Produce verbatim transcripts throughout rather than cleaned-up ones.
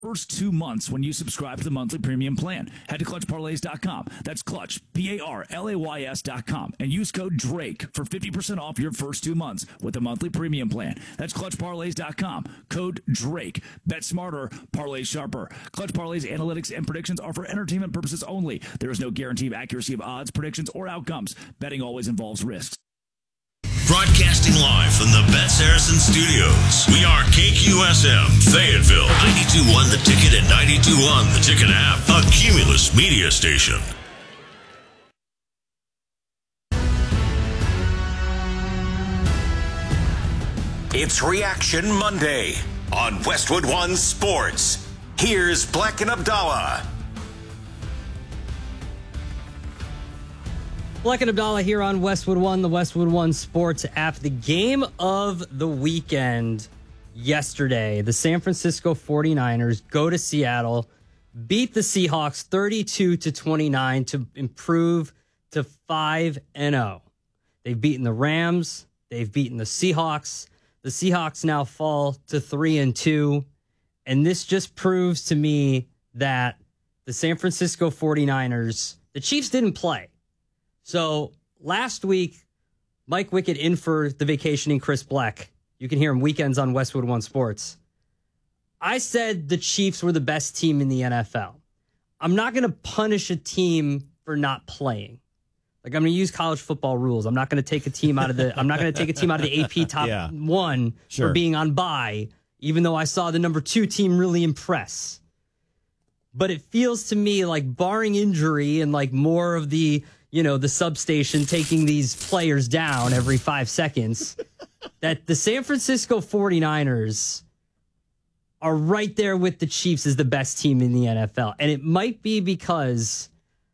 First two months when you subscribe to the monthly premium plan. Head to clutch parlays dot com. That's clutch, P A R L A Y S dot com. And use code DRAKE for fifty percent off your first two months with the monthly premium plan. That's clutch parlays dot com. Code DRAKE. Bet smarter, parlay sharper. Clutch Parlays analytics and predictions are for entertainment purposes only. There is no guarantee of accuracy of odds, predictions, or outcomes. Betting always involves risks. Broadcasting live from the Bet Saracen Studios, we are K Q S M, Fayetteville, ninety-two point one The Ticket and ninety-two point one The Ticket app, a Cumulus media station. It's Reaction Monday on Westwood One Sports. Here's Black and Abdallah. Black and Abdallah here on Westwood One, the Westwood One Sports app. The game of the weekend yesterday, the San Francisco forty-niners go to Seattle, beat the Seahawks thirty-two to twenty-nine to improve to five and oh. They've beaten the Rams. They've beaten the Seahawks. The Seahawks now fall to three and two. And this just proves to me that the San Francisco forty-niners, the Chiefs didn't play. So last week, Mike Wickett in for the vacationing Chris Black. You can hear him weekends on Westwood One Sports. I said the Chiefs were the best team in the N F L. I'm not going to punish a team for not playing. Like, I'm going to use college football rules. I'm not going to take a team out of the. I'm not going to take a team out of the A P top yeah. one sure. for being on bye, even though I saw the number two team really impress. But it feels to me like, barring injury and like more of the, you know, the substation taking these players down every five seconds, that the San Francisco forty-niners are right there with the Chiefs as the best team in the N F L. And it might be because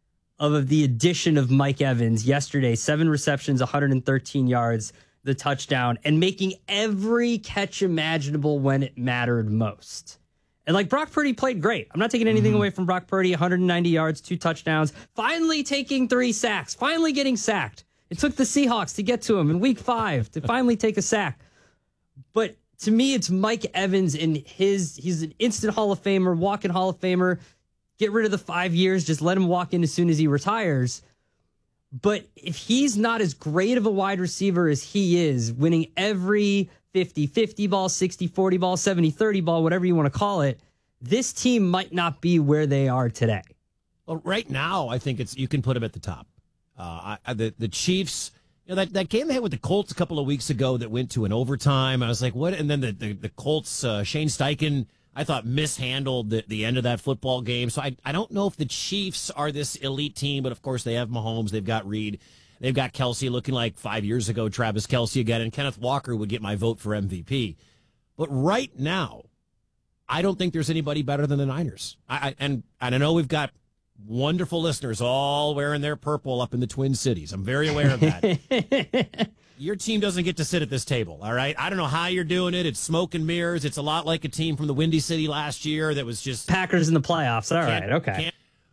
of the addition of Mike Evans yesterday, seven receptions, one hundred thirteen yards, the touchdown, and making every catch imaginable when it mattered most. And like, Brock Purdy played great. I'm not taking anything mm-hmm. away from Brock Purdy. one hundred ninety yards, two touchdowns, finally taking three sacks, finally getting sacked. It took the Seahawks to get to him in week five to finally take a sack. But to me, it's Mike Evans and his, he's an instant Hall of Famer, walking Hall of Famer. Get rid of the five years. Just let him walk in as soon as he retires. But if he's not as great of a wide receiver as he is, winning every fifty-fifty ball, sixty forty ball, seventy thirty ball, whatever you want to call it, this team might not be where they are today. Well, right now, I think it's you can put them at the top. Uh, I, the the Chiefs, you know, that, that game they had with the Colts a couple of weeks ago that went to an overtime. I was like, what? And then the, the, the Colts, uh, Shane Steichen, I thought mishandled the, the end of that football game. So I, I don't know if the Chiefs are this elite team, but of course they have Mahomes, they've got Reed, they've got Kelsey looking like five years ago, Travis Kelsey again, and Kenneth Walker would get my vote for M V P. But right now, I don't think there's anybody better than the Niners. I, I and, and I know we've got wonderful listeners all wearing their purple up in the Twin Cities. I'm very aware of that. Your team doesn't get to sit at this table, all right? I don't know how you're doing it. It's smoke and mirrors. It's a lot like a team from the Windy City last year that was just... Packers in the playoffs. All right, okay.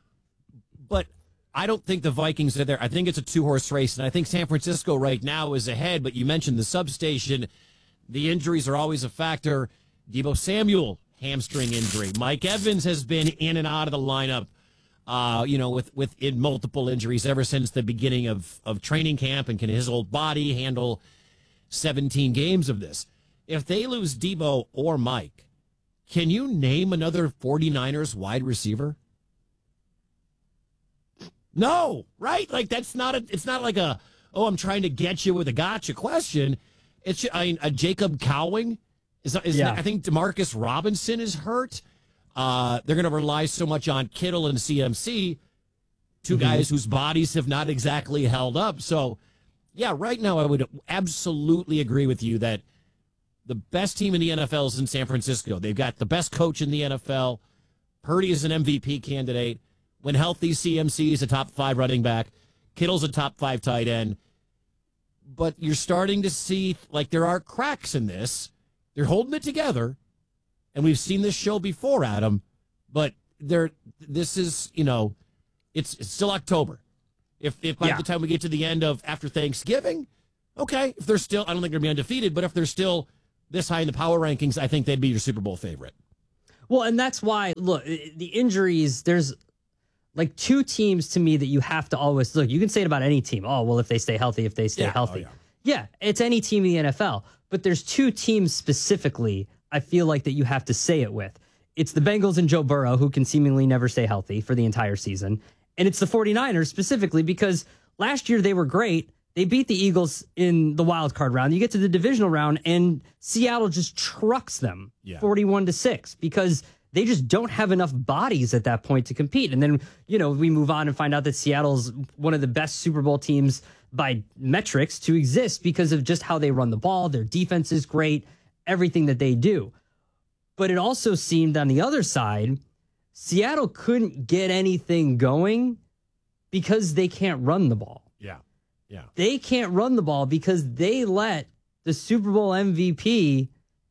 But I don't think the Vikings are there. I think it's a two-horse race, and I think San Francisco right now is ahead, but you mentioned the substation. The injuries are always a factor. Deebo Samuel, hamstring injury. Mike Evans has been in and out of the lineup. Uh, you know, with, with in multiple injuries ever since the beginning of, of training camp, and can his old body handle seventeen games of this? If they lose Deebo or Mike, can you name another forty-niners wide receiver? No, right? Like, that's not a, it's not like a, oh, I'm trying to get you with a gotcha question. It's, I mean, a Jacob Cowing is, is yeah. I think DeMarcus Robinson is hurt. Uh, they're going to rely so much on Kittle and C M C, two mm-hmm. guys whose bodies have not exactly held up. So, yeah, right now I would absolutely agree with you that the best team in the N F L is in San Francisco. They've got the best coach in the N F L. Purdy is an M V P candidate. When healthy, C M C is a top five running back. Kittle's a top five tight end. But you're starting to see, like, there are cracks in this. They're holding it together. And we've seen this show before, Adam, but there, this is, you know, it's, it's still October. If if by yeah. the time we get to the end of after Thanksgiving, okay, if they're still, I don't think they're going to be undefeated, but if they're still this high in the power rankings, I think they'd be your Super Bowl favorite. Well, and that's why, look, the injuries, there's like two teams to me that you have to always look. You can say it about any team. Oh, well, if they stay healthy, if they stay yeah. healthy. Oh, yeah. yeah, it's any team in the N F L. But there's two teams specifically I feel like that you have to say it with. It's the Bengals and Joe Burrow, who can seemingly never stay healthy for the entire season. And it's the 49ers specifically because last year they were great. They beat the Eagles in the wild card round. You get to the divisional round, and Seattle just trucks them yeah. forty-one to six because they just don't have enough bodies at that point to compete. And then, you know, we move on and find out that Seattle's one of the best Super Bowl teams by metrics to exist because of just how they run the ball. Their defense is great, everything that they do. But it also seemed on the other side, Seattle couldn't get anything going because they can't run the ball. Yeah. Yeah. They can't run the ball because they let the Super Bowl M V P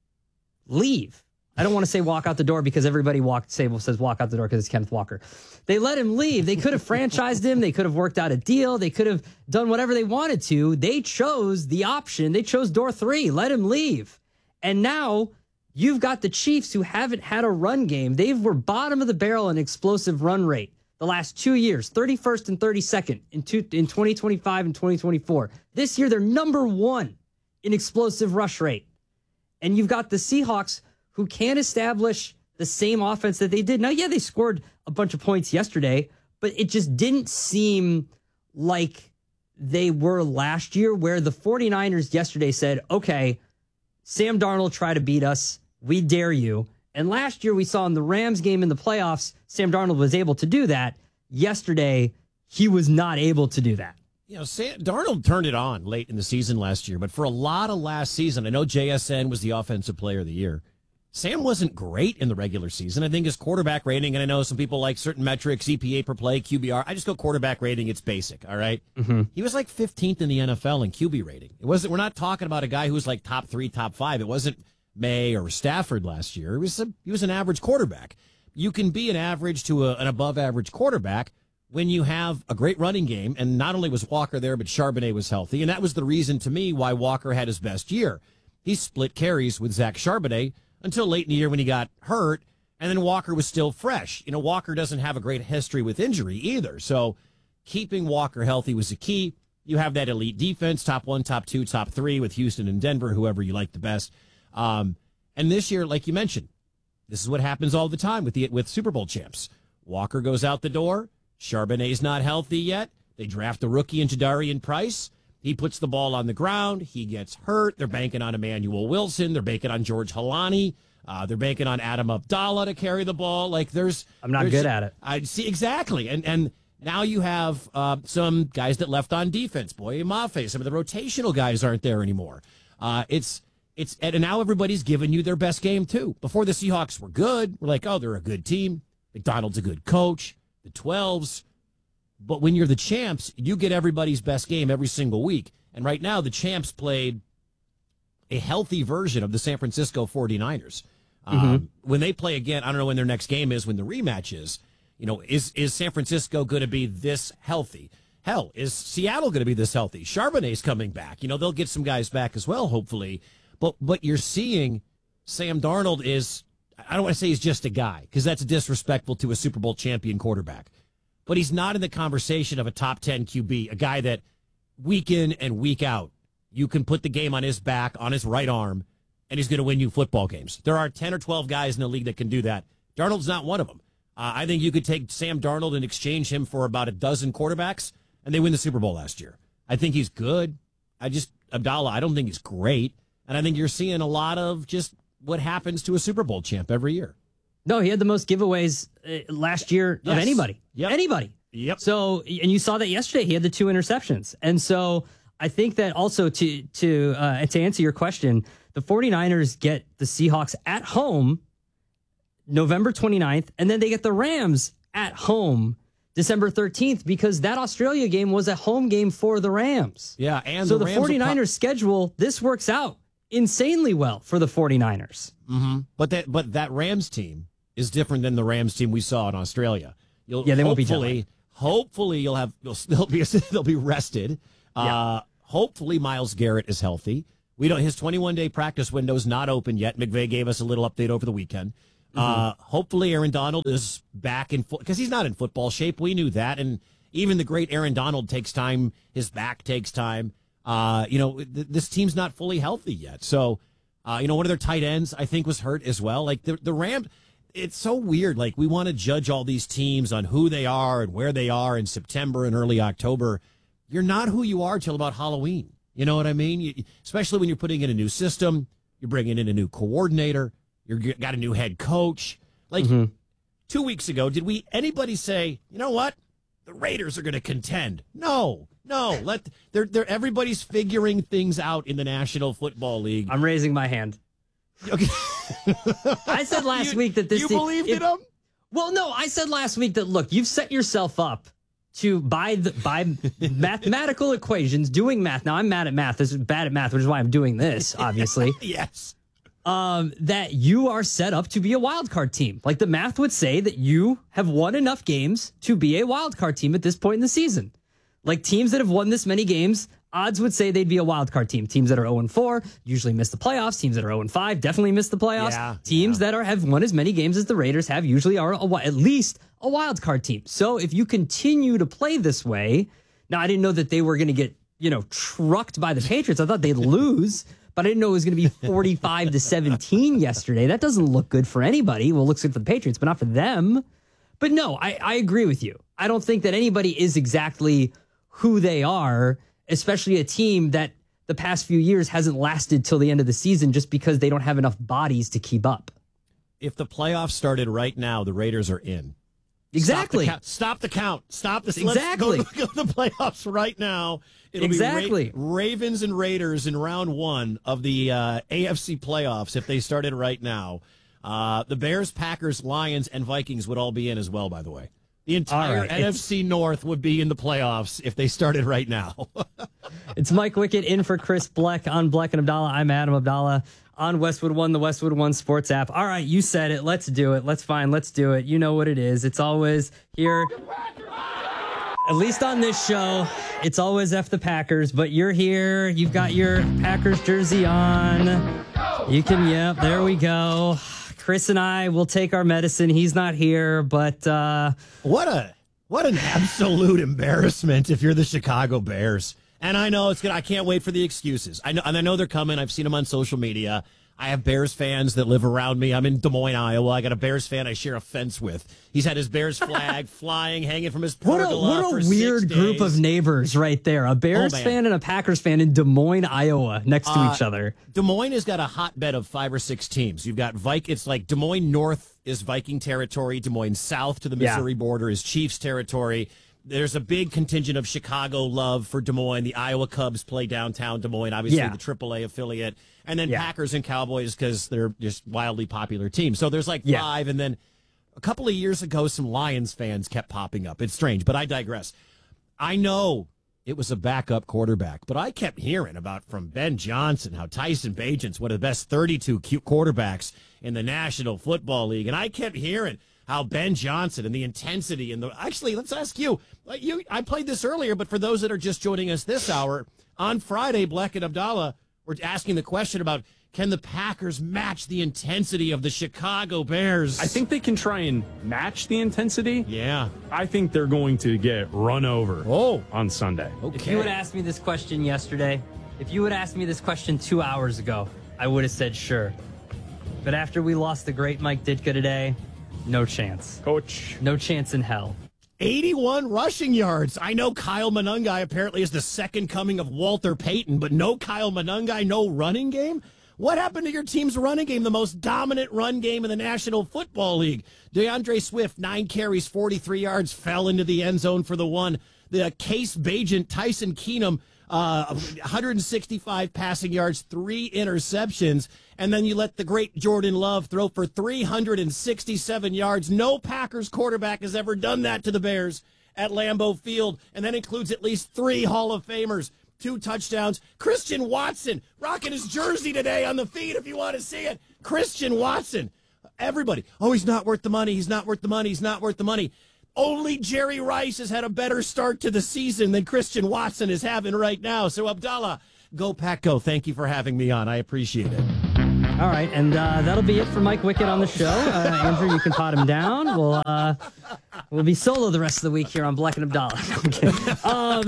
leave. I don't want to say walk out the door because everybody walk, say, says walk out the door because it's Kenneth Walker. They let him leave. They could have franchised him. They could have worked out a deal. They could have done whatever they wanted to. They chose the option. They chose door three. Let him leave. And now you've got the Chiefs who haven't had a run game. They were bottom of the barrel in explosive run rate the last two years, thirty-first and thirty-second in, two, in twenty twenty-five and twenty twenty-four. This year, they're number one in explosive rush rate. And you've got the Seahawks who can't establish the same offense that they did. Now, yeah, they scored a bunch of points yesterday, but it just didn't seem like they were last year, where the 49ers yesterday said, okay, Sam Darnold tried to beat us. We dare you. And last year we saw in the Rams game in the playoffs, Sam Darnold was able to do that. Yesterday, he was not able to do that. You know, Sam, Darnold turned it on late in the season last year, but for a lot of last season, I know J S N was the offensive player of the year. Sam wasn't great in the regular season. I think his quarterback rating, and I know some people like certain metrics, E P A per play, Q B R. I just go quarterback rating. It's basic, all right? Mm-hmm. He was like fifteenth in the N F L in Q B rating. It wasn't. We're not talking about a guy who was like top three, top five. It wasn't May or Stafford last year. It was a, he was an average quarterback. You can be an average to a, an above-average quarterback when you have a great running game, and not only was Walker there, but Charbonnet was healthy, and that was the reason to me why Walker had his best year. He split carries with Zach Charbonnet until late in the year when he got hurt, and then Walker was still fresh. You know, Walker doesn't have a great history with injury either, so keeping Walker healthy was the key. You have that elite defense, top one, top two, top three with Houston and Denver, whoever you like the best. Um, and this year, like you mentioned, this is what happens all the time with the with Super Bowl champs. Walker goes out the door. Charbonnet's not healthy yet. They draft a rookie in Jadarian Price. He puts the ball on the ground. He gets hurt. They're banking on Emmanuel Wilson. They're banking on George Halani. Uh, they're banking on Adam Abdallah to carry the ball. Like there's, I'm not there's, good at it. I see exactly. And and now you have uh, some guys that left on defense. Boye Mafe. Some of the rotational guys aren't there anymore. Uh, it's it's and now everybody's giving you their best game too. Before the Seahawks were good, we're like, oh, they're a good team. McDonald's a good coach. The twelves. But when you're the champs, you get everybody's best game every single week. And right now, the champs played a healthy version of the San Francisco 49ers. Mm-hmm. Um, when they play again, I don't know when their next game is, when the rematch is. You know, is, is San Francisco going to be this healthy? Hell, is Seattle going to be this healthy? Charbonnet's coming back. You know, they'll get some guys back as well, hopefully. But but you're seeing Sam Darnold is, I don't want to say he's just a guy, because that's disrespectful to a Super Bowl champion quarterback. But he's not in the conversation of a top ten Q B, a guy that week in and week out, you can put the game on his back, on his right arm, and he's going to win you football games. There are ten or twelve guys in the league that can do that. Darnold's not one of them. Uh, I think you could take Sam Darnold and exchange him for about a dozen quarterbacks, and they win the Super Bowl last year. I think he's good. I just, Abdallah, I don't think he's great. And I think you're seeing a lot of just what happens to a Super Bowl champ every year. No, he had the most giveaways uh, last year Yes. of anybody. Yep. Anybody. Yep. So, and you saw that yesterday. He had the two interceptions. And so I think that also to to uh, to answer your question, the 49ers get the Seahawks at home November twenty-ninth, and then they get the Rams at home December thirteenth, because that Australia game was a home game for the Rams. Yeah, and so the, the, Rams 49ers pro- schedule, this works out insanely well for the 49ers. Mm-hmm. But that but that Rams team is different than the Rams team we saw in Australia. You'll Yeah, they won't be hopefully, hopefully you'll have you'll they'll be they'll be rested. Uh, Yeah. Hopefully Myles Garrett is healthy. We don't his twenty-one day practice window is not open yet. McVay gave us a little update over the weekend. Mm-hmm. Uh, hopefully Aaron Donald is back in, because he's not in football shape. We knew that. And even the great Aaron Donald takes time. His back takes time. Uh, you know, th- this team's not fully healthy yet. So, uh, you know, one of their tight ends, I think, was hurt as well. Like the, the Rams, it's so weird. Like we want to judge all these teams on who they are and where they are in September and early October. You're not who you are till about Halloween. You know what I mean? You, especially when you're putting in a new system, you're bringing in a new coordinator, you've got a new head coach. Like mm-hmm. two weeks ago, did we anybody say, you know what? The Raiders are going to contend. No, no. Let they're they're everybody's figuring things out in the National Football League. I'm raising my hand. Okay. I said last you, week that this you team, believed if, in them. Well, no, I said last week that look, you've set yourself up to by the by mathematical equations, doing math. Now I'm mad at math. This is bad at math, which is why I'm doing this. Obviously, yes. Um, that you are set up to be a wild card team. Like the math would say that you have won enough games to be a wild card team at this point in the season. Like teams that have won this many games, odds would say they'd be a wild card team. Teams that are oh and four usually miss the playoffs. Teams that are oh and five definitely miss the playoffs. Yeah, teams yeah. that are have won as many games as the Raiders have usually are a, at least a wild card team. So if you continue to play this way, now I didn't know that they were going to get, you know, trucked by the Patriots. I thought they'd lose. But I didn't know it was going to be forty-five to seventeen yesterday. That doesn't look good for anybody. Well, it looks good for the Patriots, but not for them. But no, I, I agree with you. I don't think that anybody is exactly who they are, especially a team that the past few years hasn't lasted till the end of the season just because they don't have enough bodies to keep up. If the playoffs started right now, the Raiders are in. Exactly. Stop the count. Stop the count. Stop the exactly. Let's go, go to the playoffs right now. It'll exactly. be Ra- Ravens and Raiders in round one of the uh, A F C playoffs if they started right now. Uh, the Bears, Packers, Lions, and Vikings would all be in as well, by the way. The entire right. N F C it's... North would be in the playoffs if they started right now. It's Mike Wickett in for Chris Bleck on Bleck and Abdallah. I'm Adam Abdallah on Westwood One, the Westwood One Sports app. All right, you said it. Let's do it. Let's fine. Let's do it. You know what it is. It's always here. At least on this show, it's always F the Packers, but you're here. You've got your Packers jersey on. You can, yep, there we go. Chris and I will take our medicine. He's not here, but uh, what a what an absolute embarrassment if you're the Chicago Bears. And I know it's good. I can't wait for the excuses. I know, and I know they're coming. I've seen them on social media. I have Bears fans that live around me. I'm in Des Moines, Iowa. I got a Bears fan I share a fence with. He's had his Bears flag flying, hanging from his pergola What a, what a for weird six group days. of neighbors right there. A Bears oh, fan and a Packers fan in Des Moines, Iowa, next to uh, each other. Des Moines has got a hotbed of five or six teams. You've got Viking. It's like Des Moines North is Viking territory. Des Moines South to the Missouri yeah. border is Chiefs territory. There's a big contingent of Chicago love for Des Moines. The Iowa Cubs play downtown Des Moines, obviously yeah. the triple A affiliate. And then yeah. Packers and Cowboys because they're just wildly popular teams. So there's like yeah. five. And then a couple of years ago, some Lions fans kept popping up. It's strange, but I digress. I know it was a backup quarterback, but I kept hearing about from Ben Johnson how Tyson Bagent's one of the best thirty-two quarterbacks in the National Football League. And I kept hearing how Ben Johnson and the intensity and the actually, let's ask you. You, I played this earlier, but for those that are just joining us this hour on Friday, Bleck and Abdallah were asking the question about can the Packers match the intensity of the Chicago Bears? I think they can try and match the intensity. Yeah, I think they're going to get run over. Oh, on Sunday. Okay. If you would ask me this question yesterday, if you would ask me this question two hours ago, I would have said sure. But after we lost the great Mike Ditka today. No chance. Coach. No chance in hell. eighty-one rushing yards. I know Kyle Monangai apparently is the second coming of Walter Payton, but no Kyle Monangai, no running game? What happened to your team's running game, the most dominant run game in the National Football League? DeAndre Swift, nine carries, forty-three yards, fell into the end zone for the one. The Case Bagent, Tyson Keenum, uh, one hundred sixty-five passing yards, three interceptions. And then you let the great Jordan Love throw for three hundred sixty-seven yards. No Packers quarterback has ever done that to the Bears at Lambeau Field. And that includes at least three Hall of Famers, two touchdowns. Christian Watson rocking his jersey today on the feed if you want to see it. Christian Watson. Everybody. Oh, he's not worth the money. He's not worth the money. He's not worth the money. Only Jerry Rice has had a better start to the season than Christian Watson is having right now. So, Abdallah, go Pack Go. Thank you for having me on. I appreciate it. All All right, and uh, that'll be it for Mike Wickett on the show. Uh, Andrew, you can pot him down. We'll uh, we'll be solo the rest of the week here on Black and Abdallah. um,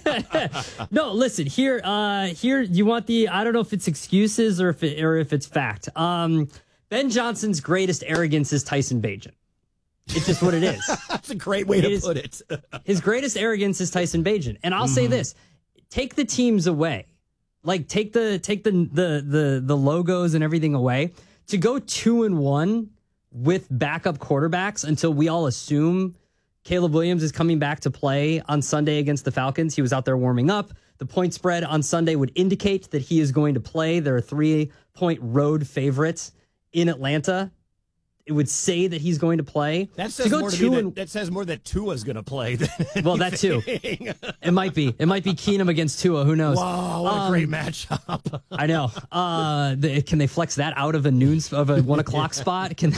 no, listen here. Uh, here, you want the? I don't know if it's excuses or if it, or if it's fact. Um, Ben Johnson's greatest arrogance is Tyson Bagent. It's just what it is. That's a great way it to is, put it. His greatest arrogance is Tyson Bagent, and I'll mm-hmm. say this: take the teams away. Like take the take the, the the the logos and everything away. To go two and one with backup quarterbacks until we all assume Caleb Williams is coming back to play on Sunday against the Falcons. He was out there warming up. The point spread on Sunday would indicate that he is going to play. They're a three-point road favorites in Atlanta. It would say that he's going to play. That says to go more to two me and, that, that says more that Tua's going to play. Than well, that too. It might be. It might be Keenum against Tua. Who knows? Wow, what um, a great matchup! I know. Uh, the, can they flex that out of a noon of a one o'clock spot? Can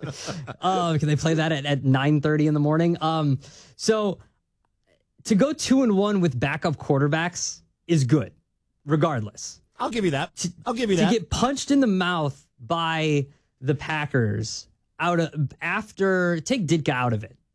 uh, can they play that at, at nine thirty in the morning? Um, so to go two and one with backup quarterbacks is good, regardless. I'll give you that. To, I'll give you to that. To get punched in the mouth by the Packers. Out of after take Ditka out of it.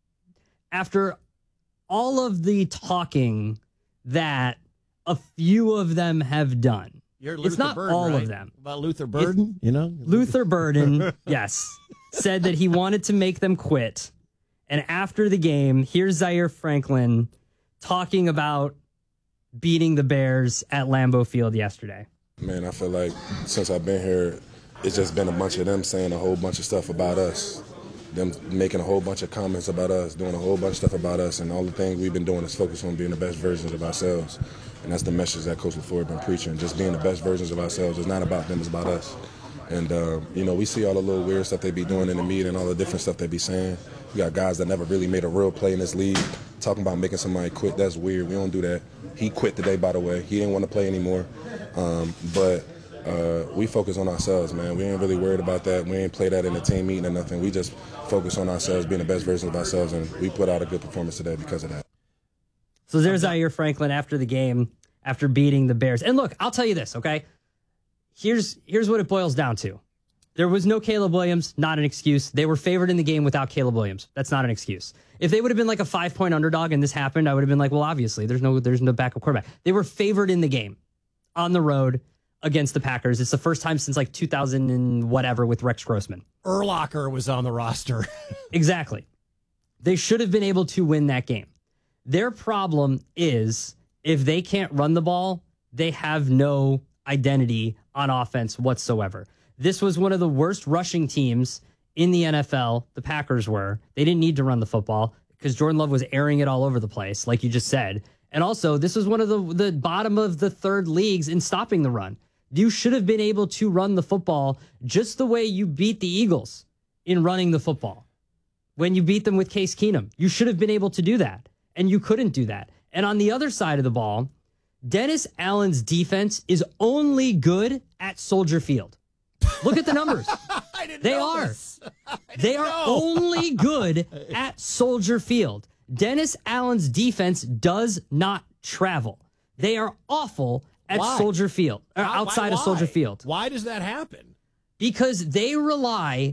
After all of the talking that a few of them have done, You're Luther it's not Burden, all right? of them. About Luther Burden, it, you know, Luther Burden, yes, said that he wanted to make them quit. And after the game, here's Zaire Franklin talking about beating the Bears at Lambeau Field yesterday. Man, I feel like since I've been here, it's just been a bunch of them saying a whole bunch of stuff about us, them making a whole bunch of comments about us, doing a whole bunch of stuff about us, and all the things we've been doing is focus on being the best versions of ourselves. And that's the message that Coach LaFleur has been preaching, just being the best versions of ourselves. It's not about them, it's about us. And, uh, you know, we see all the little weird stuff they be doing in the media and all the different stuff they be saying. We got guys that never really made a real play in this league, talking about making somebody quit. That's weird. We don't do that. He quit today, by the way. He didn't want to play anymore. Um, but... Uh, we focus on ourselves, man. We ain't really worried about that. We ain't play that in a team meeting or nothing. We just focus on ourselves, being the best version of ourselves, and we put out a good performance today because of that. So there's Zaire Franklin after the game, after beating the Bears. And look, I'll tell you this, okay? Here's here's what it boils down to. There was no Caleb Williams, not an excuse. They were favored in the game without Caleb Williams. That's not an excuse. If they would have been like a five-point underdog and this happened, I would have been like, well, obviously, there's no there's no backup quarterback. They were favored in the game on the road against the Packers. It's the first time since like two thousand and whatever with Rex Grossman. Urlacher was on the roster. Exactly. They should have been able to win that game. Their problem is if they can't run the ball, they have no identity on offense whatsoever. This was one of the worst rushing teams in the N F L. The Packers were. They didn't need to run the football because Jordan Love was airing it all over the place, like you just said. And also, this was one of the, the bottom of the third leagues in stopping the run. You should have been able to run the football just the way you beat the Eagles in running the football. When you beat them with Case Keenum, you should have been able to do that. And you couldn't do that. And on the other side of the ball, Dennis Allen's defense is only good at Soldier Field. Look at the numbers. I didn't they know are. This. They are know. only good at Soldier Field. Dennis Allen's defense does not travel. They are awful at Why? Soldier Field, or Why, outside why, of Soldier Field. Why does that happen? Because they rely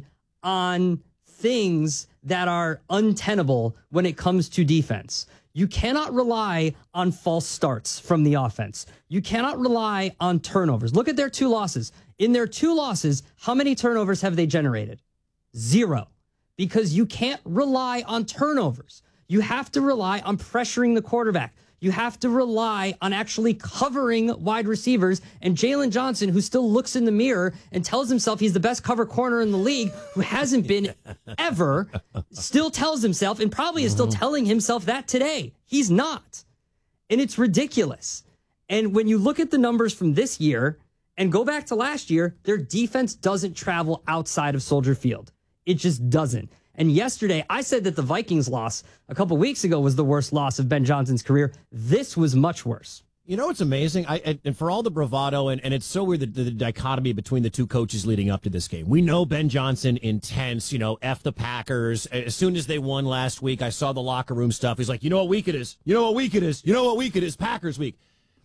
on things that are untenable when it comes to defense. You cannot rely on false starts from the offense. You cannot rely on turnovers. Look at their two losses. In their two losses, how many turnovers have they generated? Zero. Because you can't rely on turnovers. You have to rely on pressuring the quarterback. You have to rely on actually covering wide receivers. And Jalen Johnson, who still looks in the mirror and tells himself he's the best cover corner in the league, who hasn't been ever, still tells himself and probably is still telling himself that today. He's not. And it's ridiculous. And when you look at the numbers from this year and go back to last year, their defense doesn't travel outside of Soldier Field. It just doesn't. And yesterday, I said that the Vikings loss a couple weeks ago was the worst loss of Ben Johnson's career. This was much worse. You know what's amazing? I, and for all the bravado, and, and it's so weird, the, the dichotomy between the two coaches leading up to this game. We know Ben Johnson, intense, you know, F the Packers. As soon as they won last week, I saw the locker room stuff. He's like, you know what week it is? You know what week it is? You know what week it is? Packers week.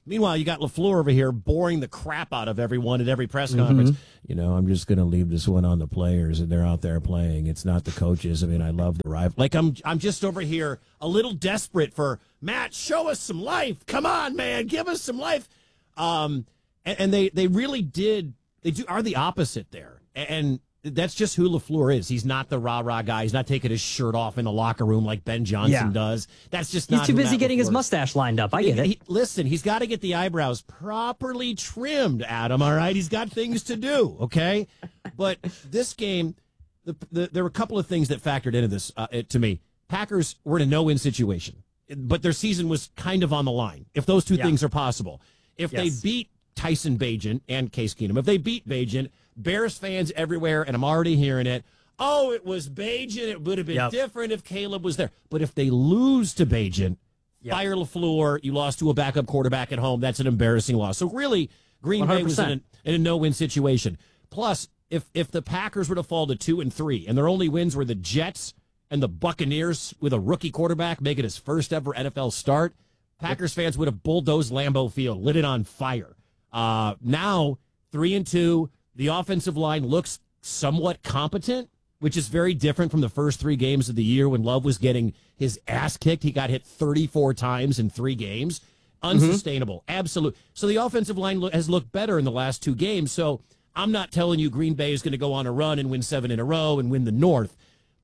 Meanwhile, you got LaFleur over here boring the crap out of everyone at every press conference. Mm-hmm. You know, I'm just going to leave this one on the players, and they're out there playing. It's not the coaches. I mean, I love the rival. Like, I'm I'm just over here a little desperate for, Matt, show us some life. Come on, man, give us some life. Um, and, and they, they really did, they do are the opposite there. And that's just who LaFleur is. He's not the rah-rah guy. He's not taking his shirt off in the locker room like Ben Johnson yeah. does. That's just not He's too busy Matt getting LaFleur his mustache lined up. I get he, it. He, listen, he's got to get the eyebrows properly trimmed, Adam, all right? He's got things to do, okay? But this game, the, the, there were a couple of things that factored into this uh, it, to me. Packers were in a no-win situation, but their season was kind of on the line, if those two yeah. things are possible. If yes. they beat Tyson Bagent and Case Keenum, if they beat Bagent, Bears fans everywhere, and I'm already hearing it, oh, it was Bagent. It would have been yep. different if Caleb was there. But if they lose to Bagent, yep. fire LaFleur, you lost to a backup quarterback at home, that's an embarrassing loss. So really, Green one hundred percent. Bay was in a, in a no-win situation. Plus, if if the Packers were to fall to two and three, and their only wins were the Jets and the Buccaneers with a rookie quarterback making his first ever N F L start, Packers fans would have bulldozed Lambeau Field, lit it on fire. Uh, now, three and two, the offensive line looks somewhat competent, which is very different from the first three games of the year when Love was getting his ass kicked. He got hit thirty-four times in three games. Unsustainable. Mm-hmm. Absolute. So the offensive line lo- has looked better in the last two games. So I'm not telling you Green Bay is going to go on a run and win seven in a row and win the North.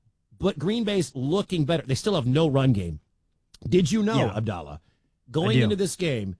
But Green Bay's looking better. They still have no run game. Did you know, yeah. Abdallah, going into this game,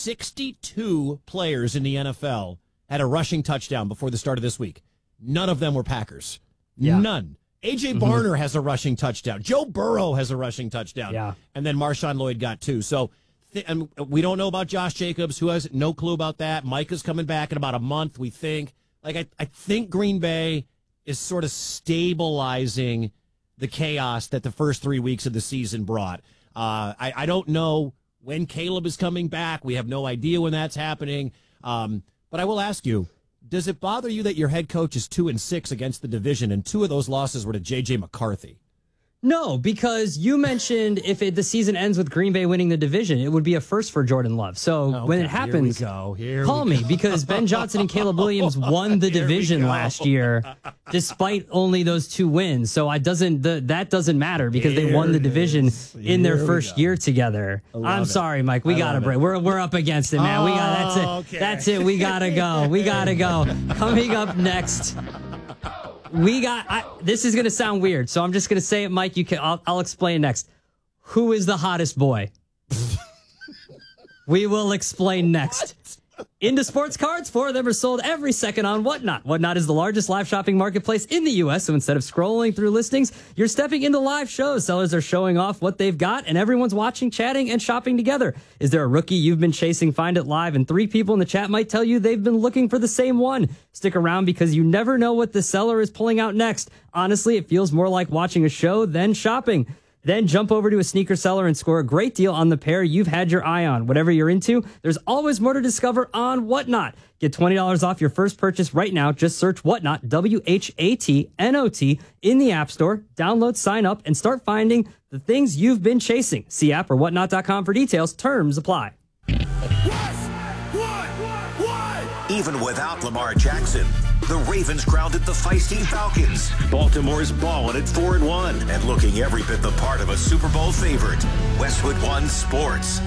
sixty-two players in the N F L had a rushing touchdown before the start of this week. None of them were Packers. Yeah. None. A J. Mm-hmm. Barner has a rushing touchdown. Joe Burrow has a rushing touchdown. Yeah. And then Marshawn Lloyd got two. So th- and we don't know about Josh Jacobs, who has no clue about that. Micah's coming back in about a month, we think. Like, I, I think Green Bay is sort of stabilizing the chaos that the first three weeks of the season brought. Uh, I, I don't know when Caleb is coming back. We have no idea when that's happening. Um, but I will ask you, does it bother you that your head coach is two and six against the division, and two of those losses were to J J. McCarthy? No, because you mentioned if it, the season ends with Green Bay winning the division, it would be a first for Jordan Love. So okay, when it happens, here we go. Here call we me go. Because Ben Johnson and Caleb Williams won the division last year, despite only those two wins. So I doesn't the, that doesn't matter because here they won the division in their first year together. I'm it. sorry, Mike. We got to break. We're we're up against it, man. Oh, we got that's it. Okay. That's it. We gotta go. We gotta go. Coming up next. We got, I, this is going to sound weird, so I'm just going to say it, Mike. You can, I'll, I'll explain next. Who is the hottest boy? We will explain next. Into sports cards, four of them are sold every second on Whatnot. Whatnot is the largest live shopping marketplace in the U S, so instead of scrolling through listings, you're stepping into live shows. Sellers are showing off what they've got, and everyone's watching, chatting, and shopping together. Is there a rookie you've been chasing? Find it live, and three people in the chat might tell you they've been looking for the same one. Stick around because you never know what the seller is pulling out next. Honestly, it feels more like watching a show than shopping. Then jump over to a sneaker seller and score a great deal on the pair you've had your eye on. Whatever you're into, there's always more to discover on Whatnot. Get twenty dollars off your first purchase right now. Just search Whatnot, W H A T N O T, in the App Store. Download, sign up, and start finding the things you've been chasing. See app or whatnot dot com for details. Terms apply. Even without Lamar Jackson, the Ravens grounded the feisty Falcons. Baltimore's balling at four and one and looking every bit the part of a Super Bowl favorite. Westwood One Sports.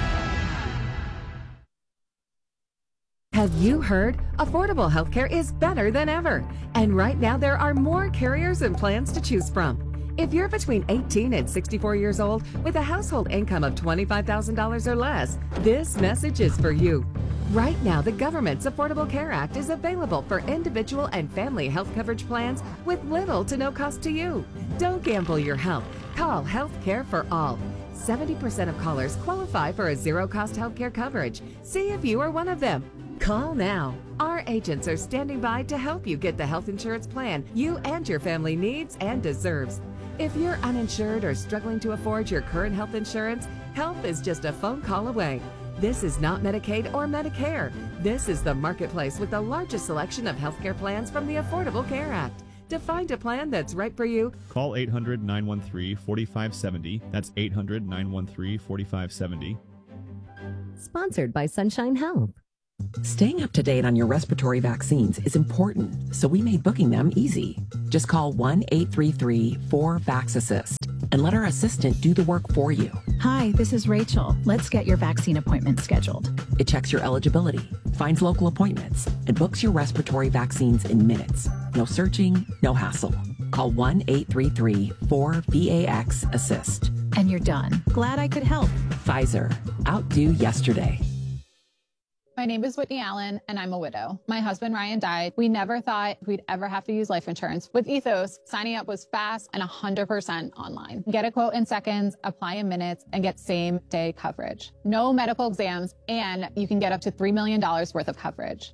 Have you heard? Affordable healthcare is better than ever. And right now there are more carriers and plans to choose from. If you're between eighteen and sixty-four years old with a household income of twenty-five thousand dollars or less, this message is for you. Right now, the government's Affordable Care Act is available for individual and family health coverage plans with little to no cost to you. Don't gamble your health. Call Health Care for All. seventy percent of callers qualify for a zero-cost healthcare coverage. See if you are one of them. Call now. Our agents are standing by to help you get the health insurance plan you and your family needs and deserves. If you're uninsured or struggling to afford your current health insurance, help is just a phone call away. This is not Medicaid or Medicare. This is the marketplace with the largest selection of healthcare plans from the Affordable Care Act. To find a plan that's right for you, call eight hundred, nine one three, four five seven zero. That's eight hundred, nine one three, four five seven zero. Sponsored by Sunshine Health. Staying up to date on your respiratory vaccines is important, so we made booking them easy. Just call one eight three three four vax assist and let our assistant do the work for you. Hi, this is Rachel. Let's get your vaccine appointment scheduled. It checks your eligibility, finds local appointments, and books your respiratory vaccines in minutes. No searching, no hassle. Call one eight three three four V A X assist. And you're done. Glad I could help. Pfizer. Outdo yesterday. My name is Whitney Allen, and I'm a widow. My husband, Ryan, died. We never thought we'd ever have to use life insurance. With Ethos, signing up was fast and one hundred percent online. Get a quote in seconds, apply in minutes, and get same-day coverage. No medical exams, and you can get up to three million dollars worth of coverage.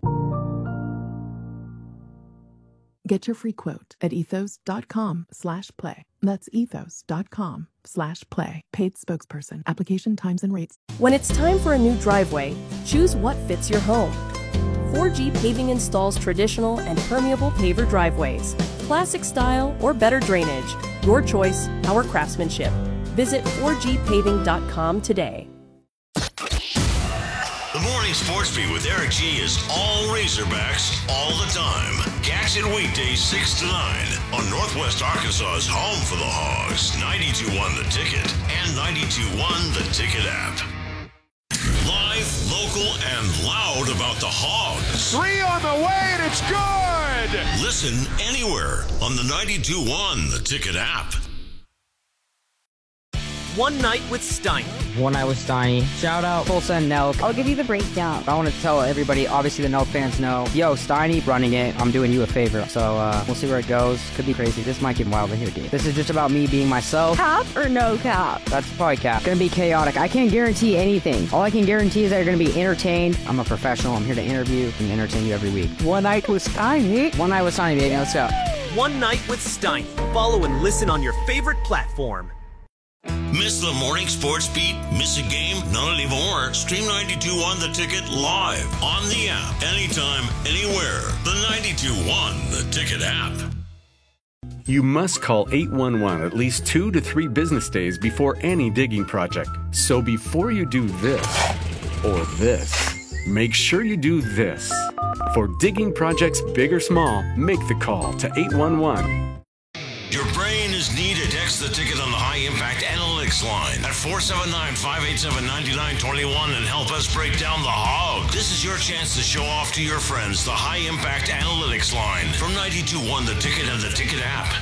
Get your free quote at ethos.com slash play. That's ethos.com slash play. Paid spokesperson. Application times and rates. When it's time for a new driveway, choose what fits your home. four G Paving installs traditional and permeable paver driveways, classic style or better drainage. Your choice, our craftsmanship. Visit four G paving dot com today. The Morning Sports Beat with Eric G is all Razorbacks all the time. Catch it weekdays six to nine on Northwest Arkansas's home for the Hogs, ninety-two point one The Ticket and ninety-two point one The Ticket app. Live, local, and loud about the Hogs. Three on the way, and it's good! Listen anywhere on the ninety-two point one The Ticket app. One Night with Steiny. One Night with Steiny. Shout out Full Send Nelk. I'll give you the breakdown. I want to tell everybody, obviously the Nelk fans know, yo, Steiny running it, I'm doing you a favor. So uh, we'll see where it goes. Could be crazy. This might get wild in here, dude. This is just about me being myself. Cap or no cap? That's probably cap. Gonna be chaotic. I can't guarantee anything. All I can guarantee is that you're gonna be entertained. I'm a professional. I'm here to interview and entertain you every week. One Night with Steiny. One Night with Steiny, baby. Let's go. One Night with Steiny. Follow and listen on your favorite platform. Miss the Morning Sports Beat? Miss a game? Not anymore. Stream ninety-two point one The Ticket live on the app. Anytime, anywhere. The ninety-two point one The Ticket app. You must call eight one one at least two to three business days before any digging project. So before you do this or this, make sure you do this. For digging projects big or small, make the call to eight one one. Your brain is needed. Text the ticket on the High Impact Analytics line at four seven nine, five eight seven, nine nine two one and help us break down the hog. This is your chance to show off to your friends the High Impact Analytics line from ninety-two point one The Ticket and the Ticket app.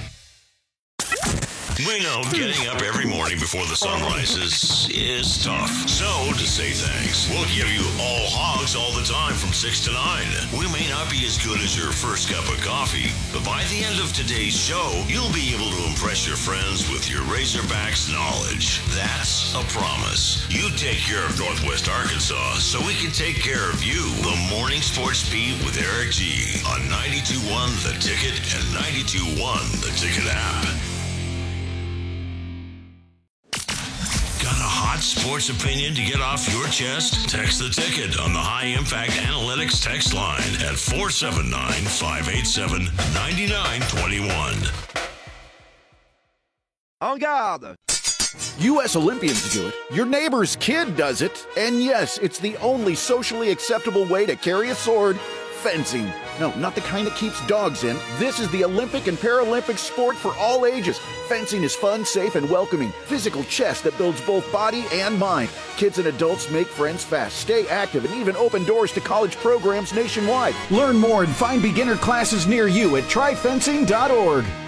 We know getting up every morning before the sun rises is tough. So, to say thanks, we'll give you all hogs all the time from six to nine. We may not be as good as your first cup of coffee, but by the end of today's show, you'll be able to impress your friends with your Razorbacks knowledge. That's a promise. You take care of Northwest Arkansas so we can take care of you. The Morning Sports Beat with Eric G on ninety-two point one The Ticket and ninety-two point one The Ticket app. Got a hot sports opinion to get off your chest? Text the ticket on the High Impact Analytics text line at four seven nine, five eight seven, nine nine two one. En garde! U S Olympians do it. Your neighbor's kid does it. And yes, it's the only socially acceptable way to carry a sword. Fencing. No, not the kind that keeps dogs in. This is the Olympic and Paralympic sport for all ages. Fencing is fun, safe, and welcoming. Physical chess that builds both body and mind. Kids and adults make friends fast, stay active, and even open doors to college programs nationwide. Learn more and find beginner classes near you at try fencing dot org.